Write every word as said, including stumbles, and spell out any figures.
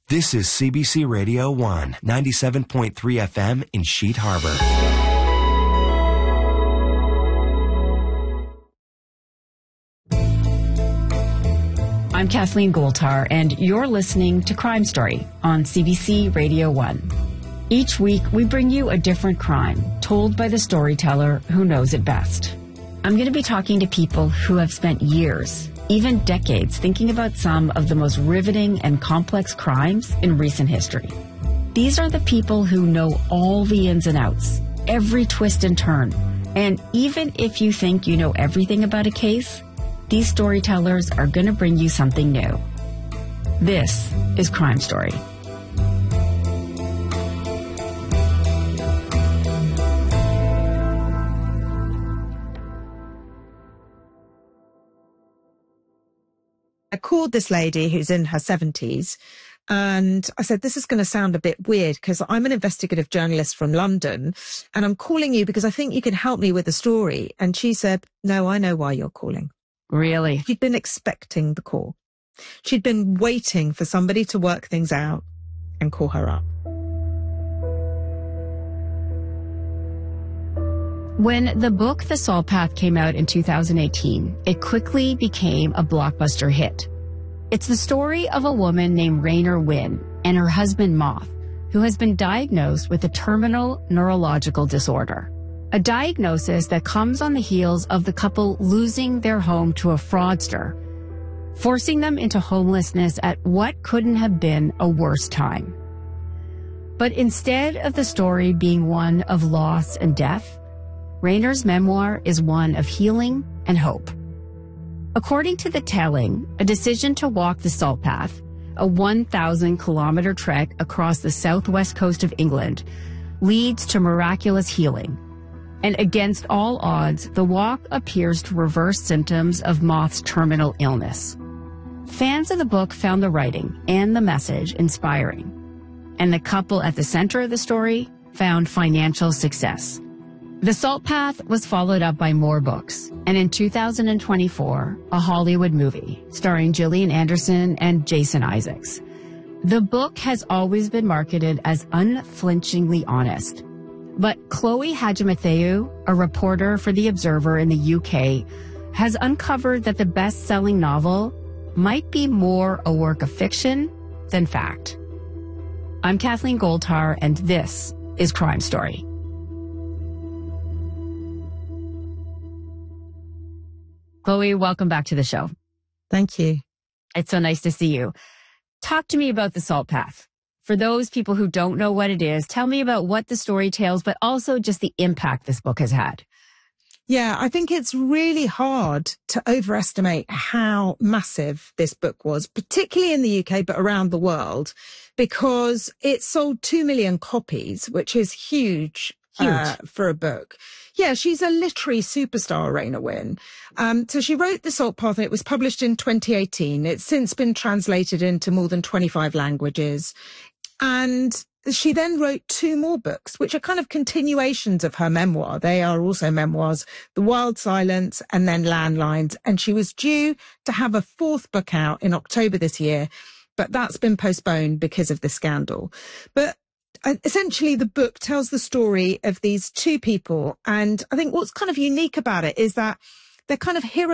This is C B C Radio one, ninety-seven point three F M in Sheet Harbor. I'm Kathleen Goldtar, and you're listening to Crime Story on C B C Radio one. Each week, we bring you a different crime told by the storyteller who knows it best. I'm going to be talking to people who have spent years, even decades, thinking about some of the most riveting and complex crimes in recent history. These are the people who know all the ins and outs, every twist and turn. And even if you think you know everything about a case, these storytellers are going to bring you something new. This is Crime Story. I called this lady who's in her seventies and I said, this is going to sound a bit weird because I'm an investigative journalist from London and I'm calling you because I think you can help me with a story. And she said, no, I know why you're calling. Really? She'd been expecting the call. She'd been waiting for somebody to work things out and call her up. When the book The Salt Path came out in two thousand eighteen, it quickly became a blockbuster hit. It's the story of a woman named Raynor Winn and her husband Moth, who has been diagnosed with a terminal neurological disorder. A diagnosis that comes on the heels of the couple losing their home to a fraudster, forcing them into homelessness at what couldn't have been a worse time. But instead of the story being one of loss and death, Raynor's memoir is one of healing and hope. According to The Telling, a decision to walk the Salt Path, a one thousand kilometer trek across the southwest coast of England, leads to miraculous healing. And against all odds, the walk appears to reverse symptoms of Moth's terminal illness. Fans of the book found the writing and the message inspiring. And the couple at the center of the story found financial success. The Salt Path was followed up by more books, and in two thousand twenty-four, a Hollywood movie starring Gillian Anderson and Jason Isaacs. The book has always been marketed as unflinchingly honest. But Chloe Hadjimatheou, a reporter for The Observer in the U K, has uncovered that the best-selling novel might be more a work of fiction than fact. I'm Kathleen Goldtar, and this is Crime Story. Chloe, welcome back to the show. Thank you. It's so nice to see you. Talk to me about the Salt Path. For those people who don't know what it is, tell me about what the story tells, but also just the impact this book has had. Yeah, I think it's really hard to overestimate how massive this book was, particularly in the U K, but around the world, because it sold two million copies, which is huge. Huge. Uh, for a book. Yeah, she's a literary superstar, Raynor Winn. Um, so she wrote The Salt Path and it was published in twenty eighteen. It's since been translated into more than twenty-five languages. And she then wrote two more books, which are kind of continuations of her memoir. They are also memoirs, The Wild Silence and then Landlines. And she was due to have a fourth book out in October this year, but that's been postponed because of the scandal. But essentially, the book tells the story of these two people. And I think what's kind of unique about it is that they're kind of heroes